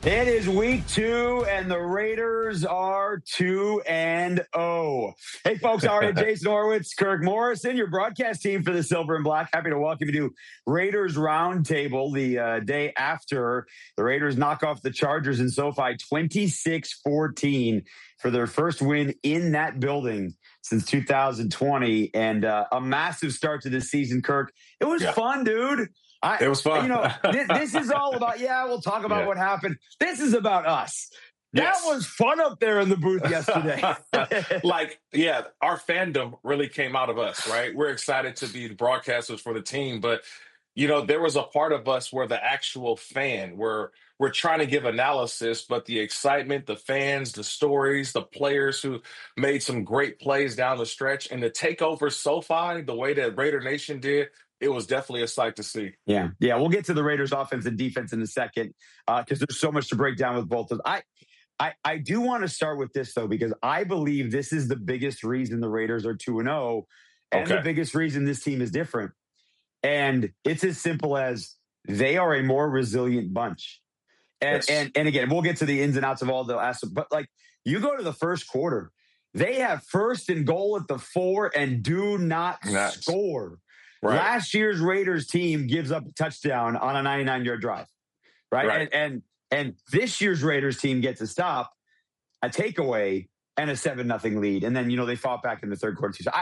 It is week 2, and the Raiders are 2-0. Hey, folks, how are you? Jason Horwitz, Kirk Morrison, your broadcast team for the Silver and Black. Happy to welcome you to Raiders Roundtable the day after the Raiders knock off the Chargers in SoFi 26-14 for their first win in that building since 2020, and a massive start to this season, Kirk. It was fun, dude. It was fun. This is all about, we'll talk about what happened. This is about us. That was fun up there in the booth yesterday. Our fandom really came out of us, right? We're excited to be the broadcasters for the team, but, there was a part of us where the actual fan, we're trying to give analysis, but the excitement, the fans, the stories, the players who made some great plays down the stretch, and to take over SoFi the way that Raider Nation did, it was definitely a sight to see. Yeah. We'll get to the Raiders' offense and defense in a second because there's so much to break down with both of them. I do want to start with this, though, because I believe this is the biggest reason the Raiders are 2-0 and the biggest reason this team is different. And it's as simple as they are a more resilient bunch. And again, we'll get to the ins and outs of all the aspects. But, you go to the first quarter, they have first and goal at the 4 and do not score. Right. Last year's Raiders team gives up a touchdown on a 99-yard drive, right? And this year's Raiders team gets a stop, a takeaway, and a 7-0 lead. And then, they fought back in the third quarter too. So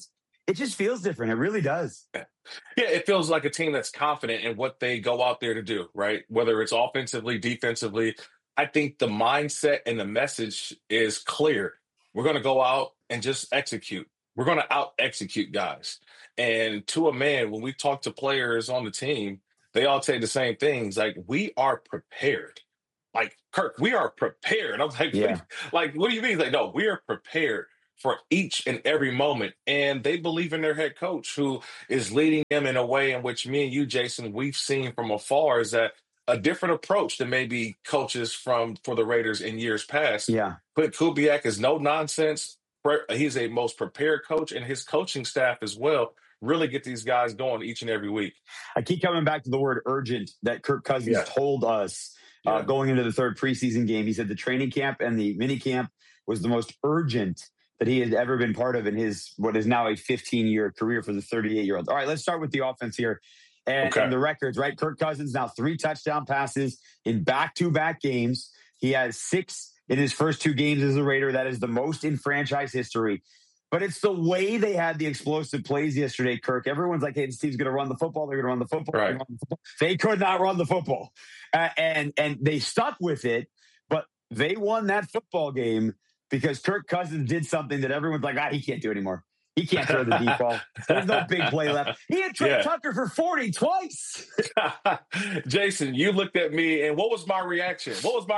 it just feels different. It really does. Yeah, it feels like a team that's confident in what they go out there to do, right? Whether it's offensively, defensively. I think the mindset and the message is clear. We're going to go out and just execute. We're going to out-execute guys. And to a man, when we talk to players on the team, they all say the same things. We are prepared. Kirk, we are prepared. I'm like, what do you mean? No, we are prepared for each and every moment. And they believe in their head coach, who is leading them in a way in which me and you, Jason, we've seen from afar is that a different approach than maybe coaches for the Raiders in years past. Yeah. Clint Kubiak is no nonsense. He's a most prepared coach, and his coaching staff as well really get these guys going each and every week. I keep coming back to the word urgent that Kirk Cousins told us going into the third preseason game. He said the training camp and the mini camp was the most urgent that he had ever been part of in his what is now a 15-year career for the 38-year-old. All right, let's start with the offense here and the records, right? Kirk Cousins now 3 touchdown passes in back-to-back games. He has 6 in his first 2 games as a Raider. That is the most in franchise history. But it's the way they had the explosive plays yesterday, Kirk. Everyone's like, hey, this team's going to run the football. They're going to run the football. Right. They could not run the football. And they stuck with it, but they won that football game because Kirk Cousins did something that everyone's like, he can't do anymore. He can't throw the deep ball. There's no big play left. He had Trey Tucker for 40 twice. Jason, you looked at me, and what was my reaction?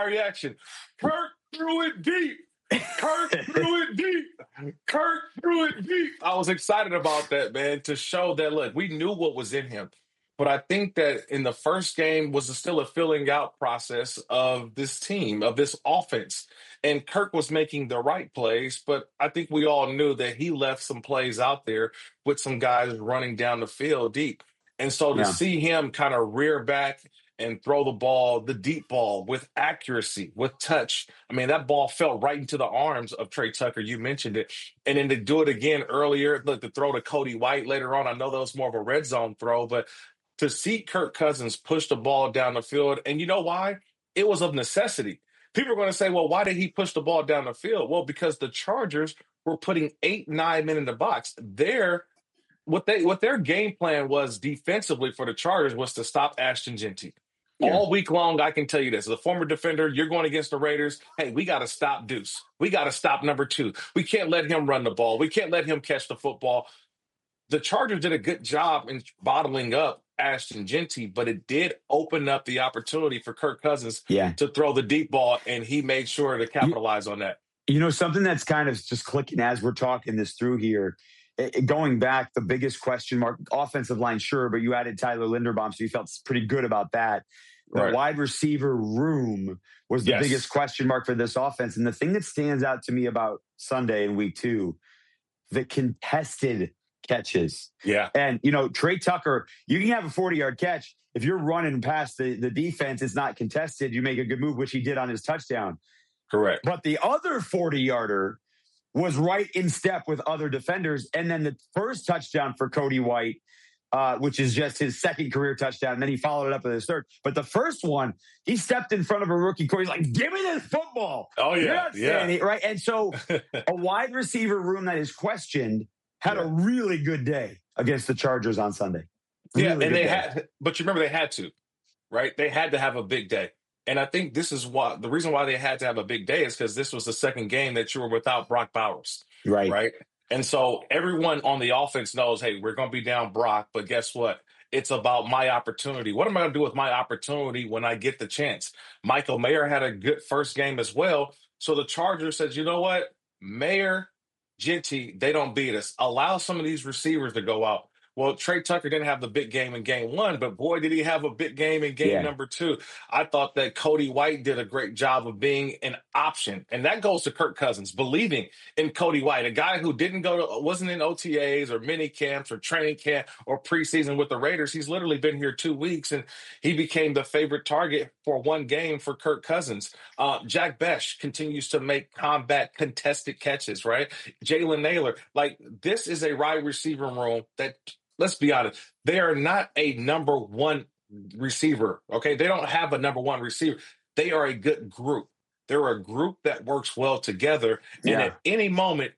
Kirk threw it deep. Kirk threw it deep. Kirk threw it deep. I was excited about that, man, to show that, look, we knew what was in him. But I think that in the first game was still a filling out process of this team, of this offense. And Kirk was making the right plays, but I think we all knew that he left some plays out there with some guys running down the field deep. And so to see him kind of rear back and throw the ball, the deep ball, with accuracy, with touch. I mean, that ball fell right into the arms of Trey Tucker. You mentioned it. And then to do it again earlier, look, to throw to Cody White later on, I know that was more of a red zone throw, but to see Kirk Cousins push the ball down the field, and you know why? It was of necessity. People are going to say, well, why did he push the ball down the field? Well, because the Chargers were putting 8-9 men in the box. What their game plan was defensively for the Chargers was to stop Ashton Jeanty. Yeah. All week long, I can tell you this. As a former defender, you're going against the Raiders. Hey, we got to stop Deuce. We got to stop number 2. We can't let him run the ball. We can't let him catch the football. The Chargers did a good job in bottling up Ashton Jeanty, but it did open up the opportunity for Kirk Cousins to throw the deep ball, and he made sure to capitalize on that. Something that's kind of just clicking as we're talking this through here, going back, the biggest question mark, offensive line, sure, but you added Tyler Linderbaum, so you felt pretty good about that. The wide receiver room was the biggest question mark for this offense. And the thing that stands out to me about Sunday in week 2, the contested catches. Yeah. And, Trey Tucker, you can have a 40-yard catch. if you're running past the defense, it's not contested. You make a good move, which he did on his touchdown. Correct. But the other 40-yarder was right in step with other defenders. And then the first touchdown for Cody White, which is just his second career touchdown. And then he followed it up with his third. But the first one, he stepped in front of a rookie quarterback. He's like, give me this football. Oh, yeah. It, right? And so a wide receiver room that is questioned had a really good day against the Chargers on Sunday. Really and they had, but you remember they had to, right? They had to have a big day. And I think this is why the reason why they had to have a big day is because this was the second game that you were without Brock Bowers. Right. And so everyone on the offense knows, hey, we're going to be down Brock, but guess what? It's about my opportunity. What am I going to do with my opportunity when I get the chance? Michael Mayer had a good first game as well. So the Chargers said, you know what? Mayer, Genty, they don't beat us. Allow some of these receivers to go out. Well, Trey Tucker didn't have the big game in game one, but boy, did he have a big game in game number two. I thought that Cody White did a great job of being an option. And that goes to Kirk Cousins, believing in Cody White, a guy who wasn't in OTAs or mini camps or training camp or preseason with the Raiders. He's literally been here 2 weeks, and he became the favorite target for one game for Kirk Cousins. Jack Bech continues to make combat contested catches, right? Jalen Naylor. Like, this is a wide receiver room that, let's be honest, they are not a number one receiver, okay? They don't have a number one receiver. They are a good group. They're a group that works well together. And at any moment,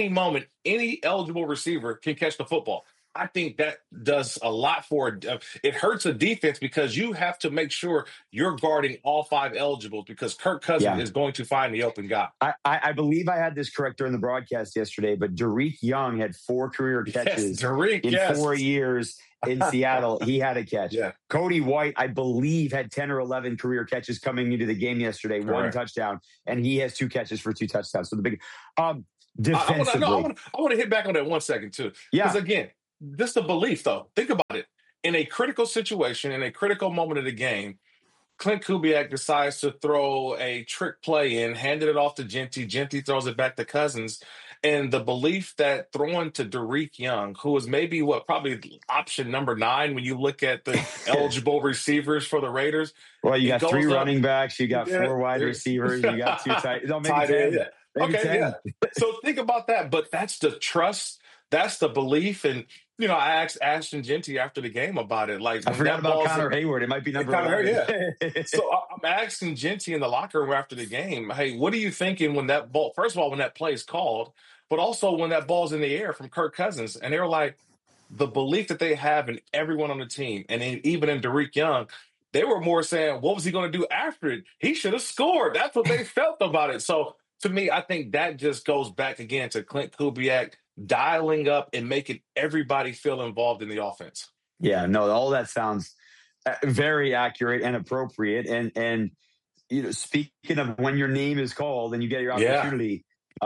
any eligible receiver can catch the football. I think that does a lot for it. It hurts a defense because you have to make sure you're guarding all five eligibles because Kirk Cousins is going to find the open guy. I believe I had this correct during the broadcast yesterday, but Derek Young had 4 career catches in 4 years in Seattle. He had a catch. Cody White, I believe, had 10 or 11 career catches coming into the game yesterday, one touchdown, and he has 2 catches for 2 touchdowns. So the big defensively. I want to hit back on that 1 second, too. Because, again, this is the belief, though. Think about it. In a critical situation, in a critical moment of the game, Clint Kubiak decides to throw a trick play in, handed it off to Genty. Genty throws it back to Cousins. And the belief that throwing to Derek Young, who is maybe probably option number 9 when you look at the eligible receivers for the Raiders. Well, you got 3 running backs, you got 4 wide receivers, you got 2 tight ends. Maybe 10. So think about that. But that's the trust. That's the belief. And, I asked Ashton Genty after the game about it. Like, I forgot about Connor Hayward. It might be number 1. So I'm asking Genty in the locker room after the game, hey, what are you thinking when that ball, first of all, when that play is called, but also when that ball's in the air from Kirk Cousins? And they were like, the belief that they have in everyone on the team, and even in Derek Young, they were more saying, what was he going to do after it? He should have scored. That's what they felt about it. So to me, I think that just goes back again to Clint Kubiak dialing up and making everybody feel involved in the offense. Yeah, no, all that sounds very accurate and appropriate. And speaking of when your name is called and you get your opportunity,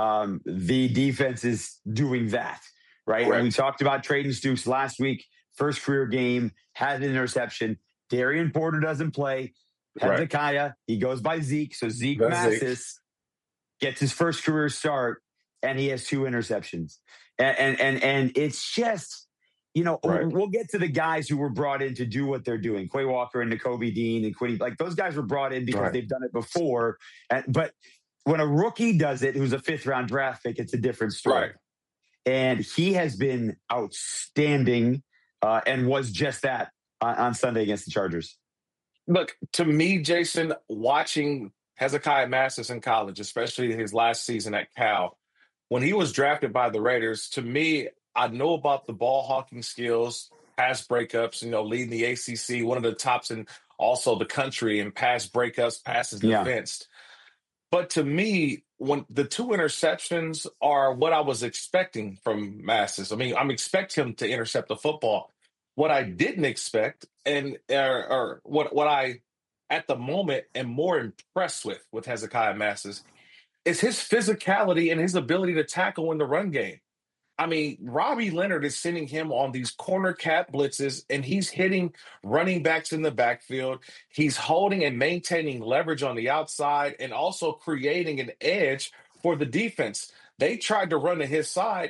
the defense is doing that, right? And we talked about Trayden Stukes last week, first career game, had an interception. Darian Porter doesn't play. Hezekiah, he goes by Zeke. So Zeke Massis gets his first career start, and he has 2 interceptions. And it's just, we'll get to the guys who were brought in to do what they're doing. Quay Walker and Nakobe Dean and Quinn, like those guys were brought in because they've done it before. But when a rookie does it, who's a 5th-round draft pick, it's a different story. And he has been outstanding and was just that on Sunday against the Chargers. Look, to me, Jason, watching Hezekiah Massis in college, especially his last season at Cal, when he was drafted by the Raiders, to me, I know about the ball hawking skills, pass breakups, leading the ACC, one of the tops in also the country in pass breakups, passes defense. But to me, when the 2 interceptions are what I was expecting from Massis. I mean, I'm expecting him to intercept the football. What I didn't expect, and or what I at the moment am more impressed with Hezekiah Massis, is his physicality and his ability to tackle in the run game. I mean, Robbie Leonard is sending him on these corner cat blitzes, and he's hitting running backs in the backfield. He's holding and maintaining leverage on the outside and also creating an edge for the defense. They tried to run to his side.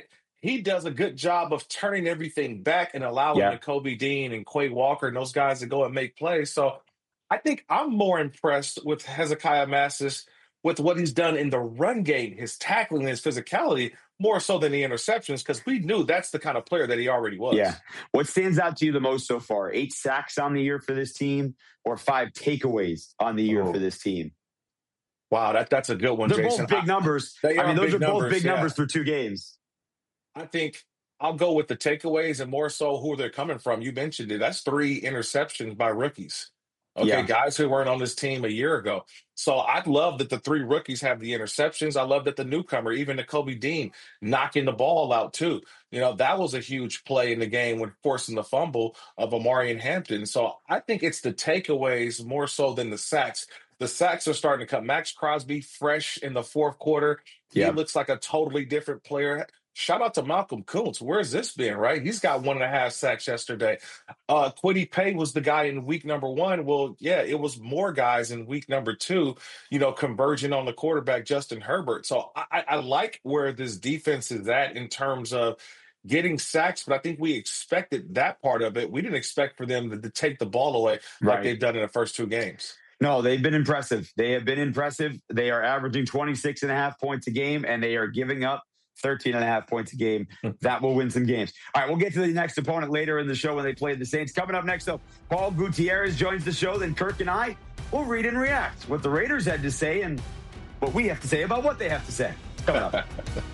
he does a good job of turning everything back and allowing Yeah. Nakobe Dean and Quay Walker and those guys to go and make plays. So I think I'm more impressed with Hezekiah Massis with what he's done in the run game, his tackling, his physicality, more so than the interceptions, because we knew that's the kind of player that he already was. Yeah. What stands out to you the most so far? 8 sacks on the year for this team, or 5 takeaways on the year for this team? Wow, that's a good one, They're Jason. both big numbers. Those are both big numbers through 2 games. I think I'll go with the takeaways and more so who they're coming from. You mentioned it. That's 3 interceptions by rookies. Okay, guys who weren't on this team a year ago. So I love that the 3 rookies have the interceptions. I love that the newcomer, even Nakobe Dean, knocking the ball out too. That was a huge play in the game when forcing the fumble of Omarion Hampton. So I think it's the takeaways more so than the sacks. The sacks are starting to come. Max Crosby, fresh in the fourth quarter. He looks like a totally different player. Shout out to Malcolm Kuntz. Where's this been, right? He's got 1.5 sacks yesterday. Kwity Paye was the guy in week number 1. Well, yeah, it was more guys in week number 2, converging on the quarterback, Justin Herbert. So I like where this defense is at in terms of getting sacks, but I think we expected that part of it. We didn't expect for them to take the ball away like they've done in the first 2 games. No, they've been impressive. They have been impressive. They are averaging 26.5 points a game, and they are giving up 13.5 points a game. That will win some games. All right, we'll get to the next opponent later in the show when they play the Saints. Coming up next, though, Paul Gutierrez joins the show. Then Kirk and I will read and react what the Raiders had to say and what we have to say about what they have to say. Coming up.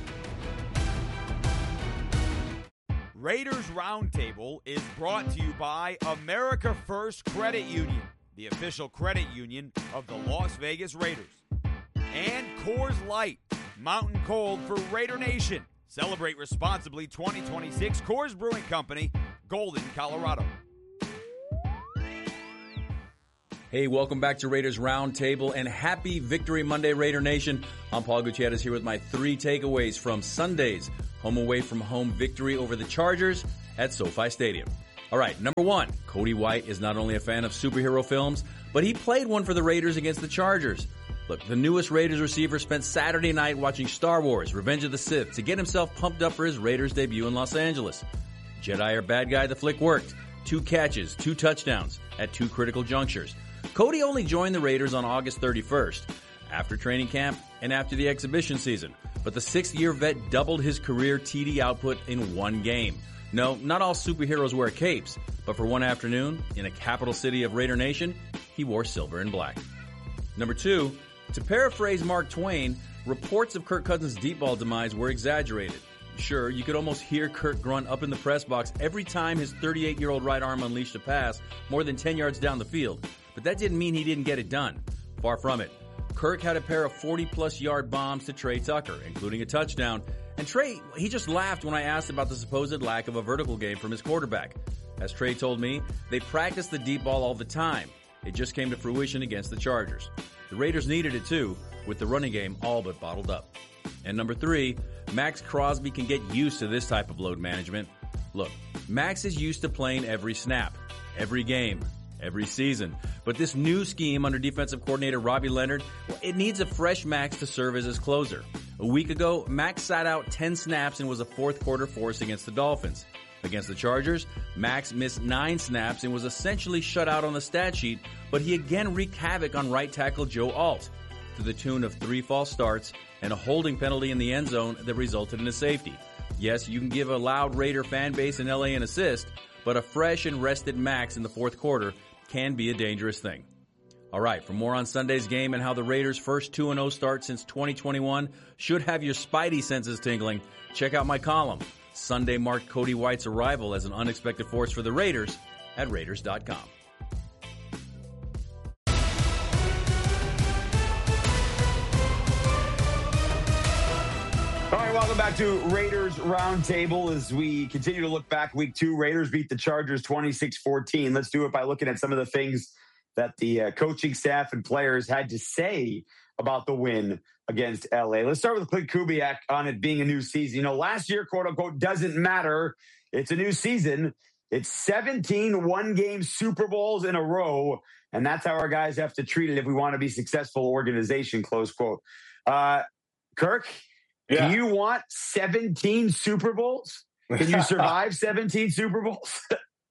Raiders Roundtable is brought to you by America First Credit Union, the official credit union of the Las Vegas Raiders. And Coors Light, Mountain Cold for Raider Nation. Celebrate responsibly 2026. Coors Brewing Company, Golden, Colorado. Hey, welcome back to Raiders Roundtable and happy Victory Monday, Raider Nation. I'm Paul Gutierrez here with my 3 takeaways from Sunday's home away from home victory over the Chargers at SoFi Stadium. All right, number 1, Cody White is not only a fan of superhero films, but he played one for the Raiders against the Chargers. Look, the newest Raiders receiver spent Saturday night watching Star Wars, Revenge of the Sith to get himself pumped up for his Raiders debut in Los Angeles. Jedi or bad guy, the flick worked. 2 catches, 2 touchdowns at 2 critical junctures. Cody only joined the Raiders on August 31st, after training camp and after the exhibition season. But the 6th-year vet doubled his career TD output in 1 game. No, not all superheroes wear capes, but for one afternoon, in a capital city of Raider Nation, he wore silver and black. Number 2, to paraphrase Mark Twain, reports of Kirk Cousins' deep ball demise were exaggerated. Sure, you could almost hear Kirk grunt up in the press box every time his 38-year-old right arm unleashed a pass more than 10 yards down the field. But that didn't mean he didn't get it done. Far from it. Kirk had a pair of 40-plus yard bombs to Trey Tucker, including a touchdown. And Trey, he just laughed when I asked about the supposed lack of a vertical game from his quarterback. As Trey told me, they practice the deep ball all the time. It just came to fruition against the Chargers. The Raiders needed it too, with the running game all but bottled up. And number 3, Max Crosby can get used to this type of load management. Look, Max is used to playing every snap, every game, every season. But this new scheme under defensive coordinator Robbie Leonard, it needs a fresh Max to serve as his closer. A week ago, Max sat out 10 snaps and was a fourth quarter force against the Dolphins. Against the Chargers, Max missed 9 snaps and was essentially shut out on the stat sheet, but he again wreaked havoc on right tackle Joe Alt, to the tune of 3 false starts and a holding penalty in the end zone that resulted in a safety. Yes, you can give a loud Raider fan base in LA an assist, but a fresh and rested Max in the fourth quarter can be a dangerous thing. All right, for more on Sunday's game and how the Raiders' first 2-0 start since 2021 should have your spidey senses tingling, check out my column. Sunday marked Cody White's arrival as an unexpected force for the Raiders at Raiders.com. All right, welcome back to Raiders Roundtable as we continue to look back. Week 2, Raiders beat the Chargers 26-14. Let's do it by looking at some of the things that the coaching staff and players had to say about the win against LA. Let's start with Klint Kubiak on it being a new season. You know, last year, quote unquote, doesn't matter. It's a new season. It's 17 one-game Super Bowls in a row, and that's how our guys have to treat it if we want to be a successful organization, close quote. Kirk, Yeah. Do you want 17 Super Bowls? Can you survive 17 Super Bowls?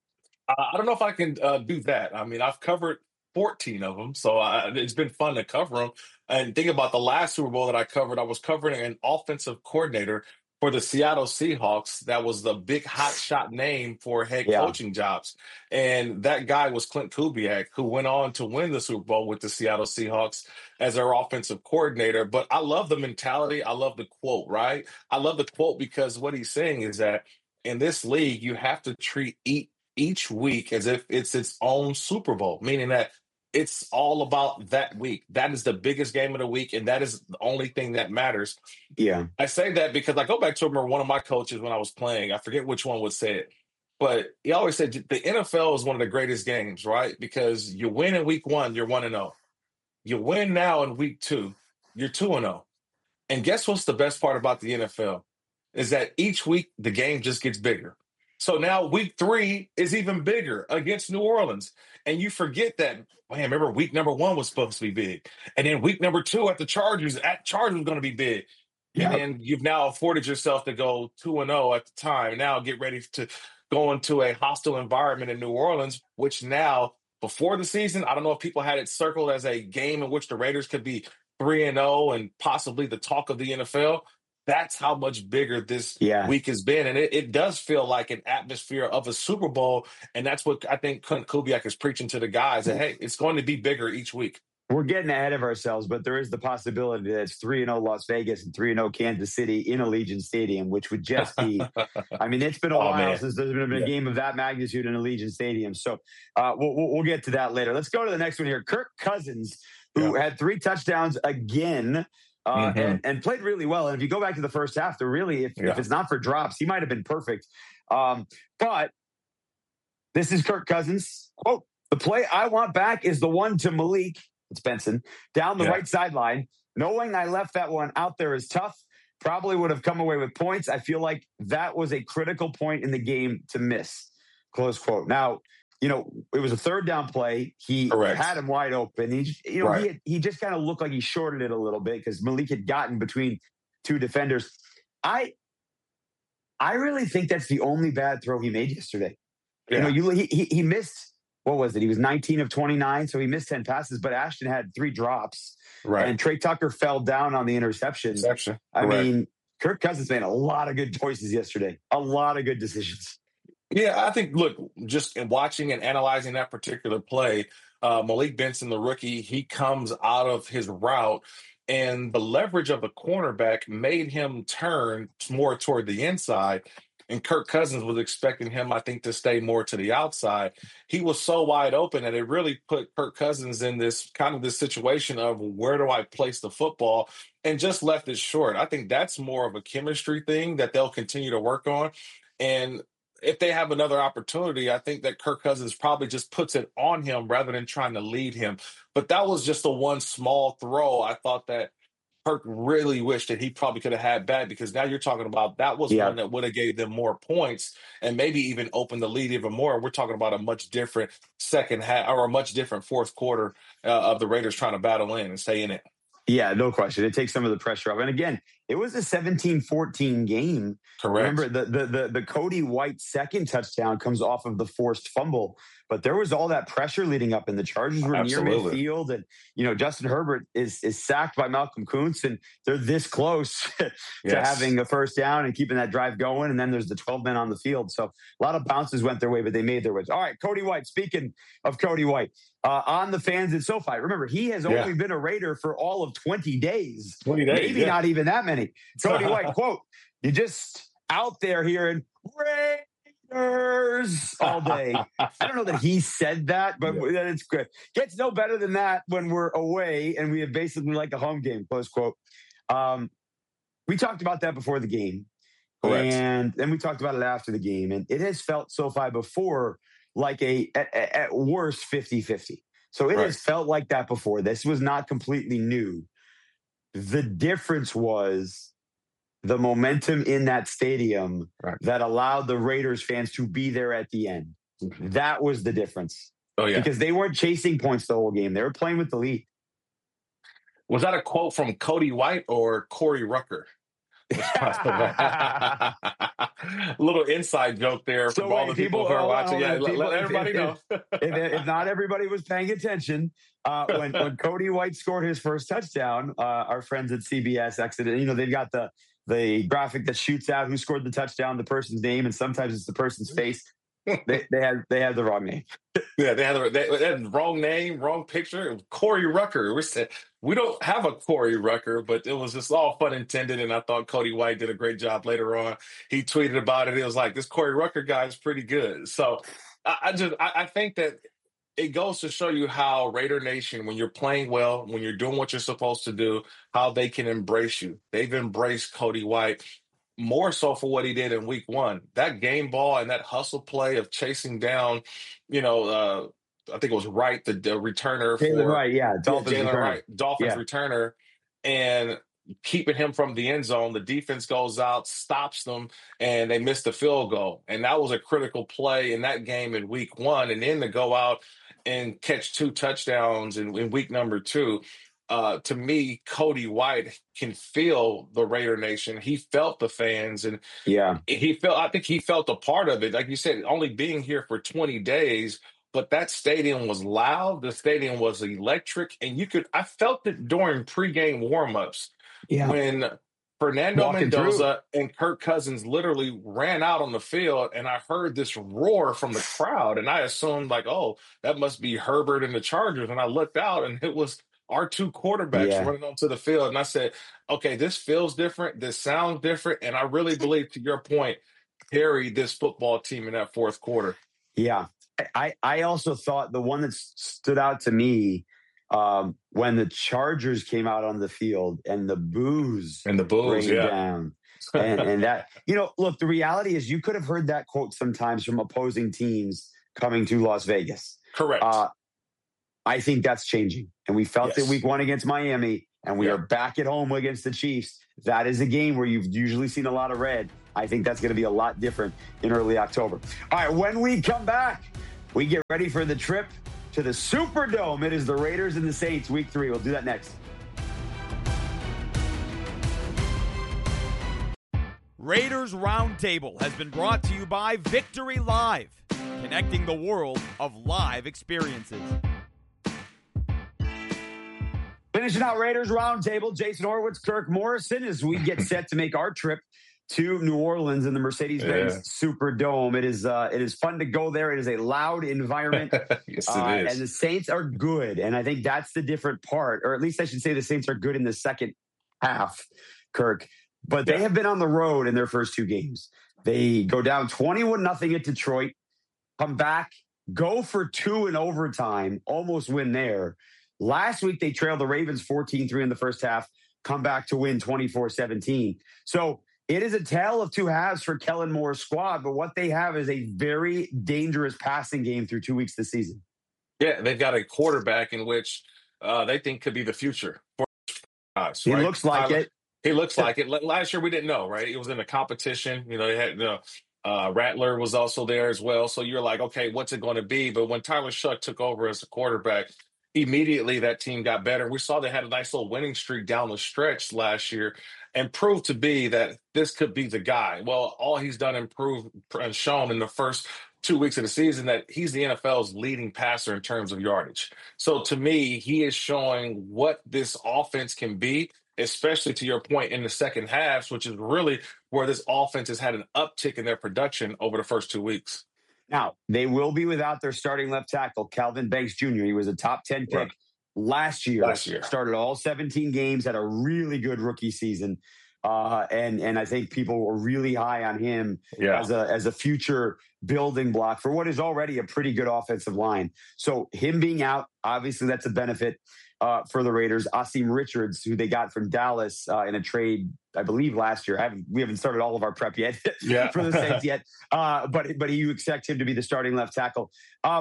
I don't know if I can do that. I mean, I've covered 14 of them, so it's been fun to cover them. And think about the last Super Bowl that I covered. I was covering an offensive coordinator for the Seattle Seahawks. That was the big hot shot name for head Yeah. coaching jobs. And that guy was Clint Kubiak, who went on to win the Super Bowl with the Seattle Seahawks as their offensive coordinator. But I love the mentality. I love the quote, right? I love the quote because what he's saying is that in this league, you have to treat each week as if it's its own Super Bowl, meaning that it's all about that week. That is the biggest game of the week, and that is the only thing that matters. Yeah. I say that because I go back to remember one of my coaches when I was playing. I forget which one would say it, but he always said the NFL is one of the greatest games, right? Because you win in week 1, you're 1-0. You win now in week 2, you're 2-0. And guess what's the best part about the NFL? Is that each week the game just gets bigger. So now week 3 is even bigger against New Orleans. And you forget that, man, remember week number 1 was supposed to be big. And then week number 2 at the Chargers was going to be big. Yeah. And then you've now afforded yourself to go 2-0 at the time. Now get ready to go into a hostile environment in New Orleans, which now, before the season, I don't know if people had it circled as a game in which the Raiders could be 3-0 and possibly the talk of the NFL. That's how much bigger this week has been. And it does feel like an atmosphere of a Super Bowl. And that's what I think Clint Kubiak is preaching to the guys that, hey, it's going to be bigger each week. We're getting ahead of ourselves, but there is the possibility that it's 3-0 Las Vegas and 3-0 Kansas City in Allegiant Stadium, which would just be, I mean, it's been a while since there's been a game of that magnitude in Allegiant Stadium. So we'll get to that later. Let's go to the next one here. Kirk Cousins, who had 3 touchdowns again. And played really well. And if you go back to the first half, there really, if it's not for drops, he might have been perfect. But this is Kirk Cousins. Quote, "The play I want back is the one to Malik," it's Benson, "down the right sideline. Knowing I left that one out there is tough. Probably would have come away with points. I feel like that was a critical point in the game to miss." Close quote. Now, it was a 3rd down play. He had him wide open. He just kind of looked like he shorted it a little bit because Malik had gotten between 2 defenders. I really think that's the only bad throw he made yesterday. Yeah. He missed, what was it? He was 19 of 29, so he missed 10 passes, but Ashton had 3 drops. Right. And Trey Tucker fell down on the interception. I mean, Kirk Cousins made a lot of good choices yesterday. A lot of good decisions. Yeah, I think, look, just in watching and analyzing that particular play, Malik Benson, the rookie, he comes out of his route, and the leverage of the cornerback made him turn more toward the inside. And Kirk Cousins was expecting him, I think, to stay more to the outside. He was so wide open, and it really put Kirk Cousins in this situation of where do I place the football, and just left it short. I think that's more of a chemistry thing that they'll continue to work on. And if they have another opportunity, I think that Kirk Cousins probably just puts it on him rather than trying to lead him. But that was just the one small throw I thought that Kirk really wished that he probably could have had back, because now you're talking about that was one that would have gave them more points and maybe even opened the lead even more. We're talking about a much different second half or a much different fourth quarter of the Raiders trying to battle in and stay in it. Yeah, no question. It takes some of the pressure off. And again, it was a 17-14 game. Correct. Remember, the Cody White second touchdown comes off of the forced fumble. But there was all that pressure leading up, and the Chargers were near midfield. And, Justin Herbert is sacked by Malcolm Kuntz, and they're this close to having a first down and keeping that drive going. And then there's the 12 men on the field. So a lot of bounces went their way, but they made their way. All right, Cody White. Speaking of Cody White, on the fans at SoFi, remember, he has only been a Raider for all of 20 days. 20 days. Maybe not even that many. Cody White, quote, "You're just out there hearing Raiders all day." I don't know that he said that, but it's good. Gets no better than that when we're away and we have basically like a home game, close quote. We talked about that before the game. Correct. And then we talked about it after the game. And it has felt SoFi before like at worst 50-50. So it has felt like that before. This was not completely new. The difference was the momentum in that stadium that allowed the Raiders fans to be there at the end. That was the difference. Oh, yeah. Because they weren't chasing points the whole game. They were playing with the lead. Was that a quote from Cody White or Corey Rucker? A little inside joke there So from all wait, the people who are watching. Yeah, let everybody know. if not everybody was paying attention, when Cody White scored his first touchdown, our friends at CBS exited. They've got the graphic that shoots out who scored the touchdown, the person's name, and sometimes it's the person's face. They had the wrong name. Yeah, they had the wrong name, wrong picture. It was Corey Rucker. We don't have a Corey Rucker, but it was just all fun intended. And I thought Cody White did a great job later on. He tweeted about it. It was like, this Corey Rucker guy is pretty good. So I think that it goes to show you how Raider Nation, when you're playing well, when you're doing what you're supposed to do, how they can embrace you. They've embraced Cody White more so for what he did in week 1. That game ball and that hustle play of chasing down, I think it was Wright, the returner Jalen Wright, Dolphins Jalen returner. Wright, Dolphins returner, and keeping him from the end zone. The defense goes out, stops them, and they missed the field goal. And that was a critical play in that game in week 1. And then to go out and catch 2 touchdowns in week number 2. To me, Cody White can feel the Raider Nation. He felt the fans, and I think he felt a part of it. Like you said, only being here for 20 days, but that stadium was loud. The stadium was electric, and I felt it during pregame warmups when Fernando Mendoza and Kirk Cousins literally ran out on the field, and I heard this roar from the crowd, and I assumed that must be Herbert and the Chargers, and I looked out, and it was our 2 quarterbacks running onto the field. And I said, okay, this feels different. This sounds different. And I really believe, to your point, carried this football team in that fourth quarter. Yeah. I also thought the one that stood out to me when the Chargers came out on the field and the boos rained down. and that, look, the reality is you could have heard that quote sometimes from opposing teams coming to Las Vegas. Correct. I think that's changing. And we felt it week 1 against Miami, and we are back at home against the Chiefs. That is a game where you've usually seen a lot of red. I think that's going to be a lot different in early October. All right, when we come back, we get ready for the trip to the Superdome. It is the Raiders and the Saints, week 3. We'll do that next. Raiders Roundtable has been brought to you by Victory Live, connecting the world of live experiences. Finishing out Raiders Roundtable, Jason Horowitz, Kirk Morrison, as we get set to make our trip to New Orleans in the Mercedes-Benz Superdome. It is fun to go there. It is a loud environment. Yes, it is. And the Saints are good. And I think that's the different part, or at least I should say the Saints are good in the second half, Kirk. But they have been on the road in their first 2 games. They go down 21-0 at Detroit, come back, go for 2 in overtime, almost win there. Last week, they trailed the Ravens 14-3 in the first half, come back to win 24-17. So it is a tale of 2 halves for Kellen Moore's squad, but what they have is a very dangerous passing game through 2 weeks this season. Yeah, they've got a quarterback in which they think could be the future for us. He looks like it. He looks like it. Last year, we didn't know, right? It was in a competition. They had Rattler was also there as well. So you're like, okay, what's it going to be? But when Tyler Shuck took over as the quarterback, immediately that team got better. We saw they had a nice little winning streak down the stretch last year and proved to be that this could be the guy. Well, all he's done and shown in the first 2 weeks of the season that he's the NFL's leading passer in terms of yardage. So to me, he is showing what this offense can be, especially to your point in the second half, which is really where this offense has had an uptick in their production over the first 2 weeks. Now, they will be without their starting left tackle, Calvin Banks Jr. He was a top 10 pick last year. Started all 17 games, had a really good rookie season. And I think people were really high on him as a future building block for what is already a pretty good offensive line. So him being out, obviously that's a benefit for the Raiders. Asim Richards, who they got from Dallas in a trade, I believe last year. We haven't started all of our prep yet for the Saints yet. But you expect him to be the starting left tackle.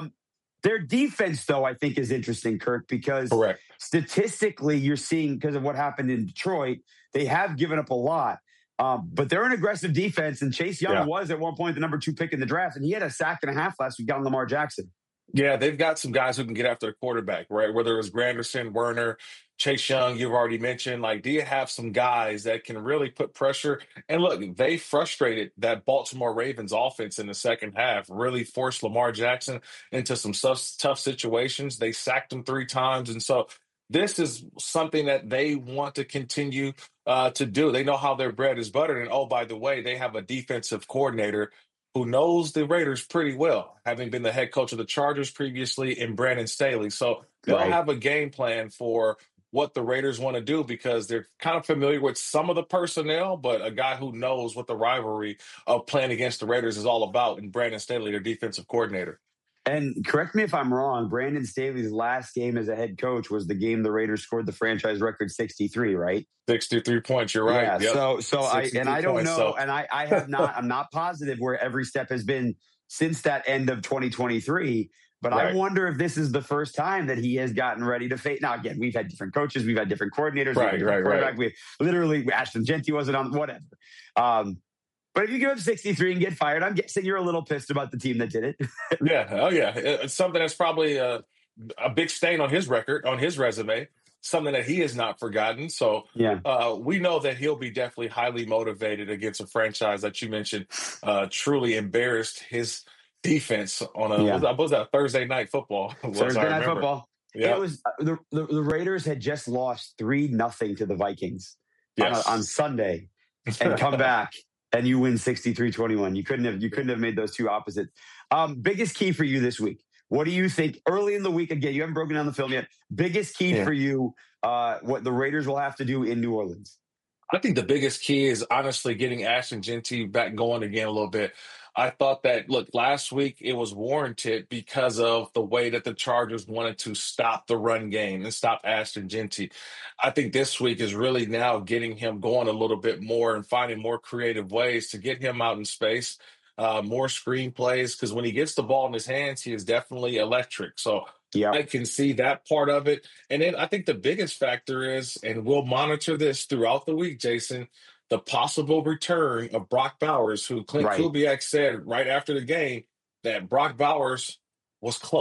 Their defense, though, I think is interesting, Kirk, because statistically you're seeing, because of what happened in Detroit, they have given up a lot. But they're an aggressive defense, and Chase Young was at one point the number 2 pick in the draft, and he had a sack and a half last week on Lamar Jackson. Yeah, they've got some guys who can get after the quarterback, right? Whether it was Granderson, Werner, Chase Young, you've already mentioned. Like, do you have some guys that can really put pressure? And look, they frustrated that Baltimore Ravens offense in the second half, really forced Lamar Jackson into some tough situations. They sacked him 3 times. And so this is something that they want to continue to do. They know how their bread is buttered. And oh, by the way, they have a defensive coordinator who knows the Raiders pretty well, having been the head coach of the Chargers previously in Brandon Staley. So they'll Right. have a game plan for what the Raiders want to do because they're kind of familiar with some of the personnel, but a guy who knows what the rivalry of playing against the Raiders is all about in Brandon Staley, their defensive coordinator. And correct me if I'm wrong, Brandon Staley's last game as a head coach was the game the Raiders scored the franchise record 63, right? 63 points, you're right. Yeah. Yep. So I 63 don't points, know, so and I have not. I'm not positive where every step has been since that end of 2023. But I right. wonder if this is the first time that he has gotten ready to face. Now, again, we've had different coaches, we've had different coordinators, we've had different quarterback. We literally Ashton Jeanty wasn't on whatever. But if you give up 63 and get fired, I'm guessing you're a little pissed about the team that did it. Yeah. Oh, yeah. It's something that's probably a big stain on his record, on his resume, something that he has not forgotten. So Yeah. we know that he'll be definitely highly motivated against a franchise that you mentioned truly embarrassed his defense on what was that, Thursday night football? Thursday night football. Yeah. It was the Raiders had just lost 3-0 to the Vikings on Sunday and come back. And you win 63-21. You couldn't have made those two opposites. Biggest key for you this week. What do you think? Early in the week, again, you haven't broken down the film yet. Biggest key for you, what the Raiders will have to do in New Orleans. I think the biggest key is honestly getting Ashton Jeanty back going again a little bit. I thought that, look, last week it was warranted because of the way that the Chargers wanted to stop the run game and stop Ashton Jeanty. I think this week is really now getting him going a little bit more and finding more creative ways to get him out in space, more screen plays, because when he gets the ball in his hands, he is definitely electric. So I can see that part of it. And then I think the biggest factor is, and we'll monitor this throughout the week, Jason, the possible return of Brock Bowers, who Clint Kubiak said right after the game that Brock Bowers was close.